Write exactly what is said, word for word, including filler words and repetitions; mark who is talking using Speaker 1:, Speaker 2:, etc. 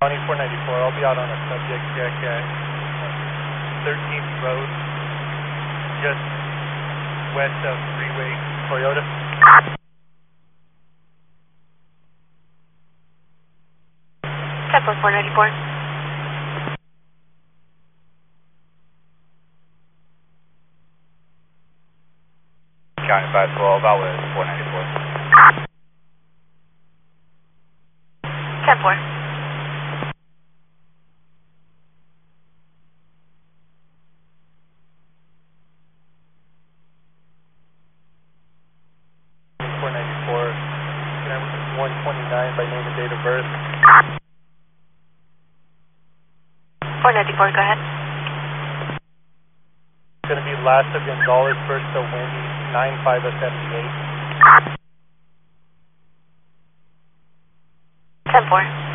Speaker 1: twenty-four ninety-four, I'll be out on a subject check at thirteenth Road, just west of Freeway, Toyota.
Speaker 2: ten four four ninety-four.
Speaker 3: County five twelve, out with four ninety-four.
Speaker 2: ten four.
Speaker 1: four ninety-four, one twenty-nine by name and date of birth.
Speaker 2: four ninety-four, go ahead.
Speaker 1: It's going to be last of Gonzalez, first of Wendy, nine five seventy-eight.
Speaker 2: ten four.